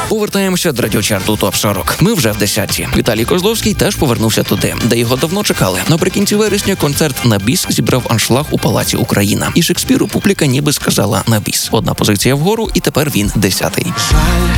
Повертаємося до радіочарту ТОП-40. Ми вже в 10-ті. Віталій Козловський теж повернувся туди, де його давно чекали. Наприкінці вересня концерт на біс зібрав аншлаг у Палаці Україна. І Шекспіру публіка ніби сказала на біс. Одна позиція вгору, і тепер він 10-й. Жаль,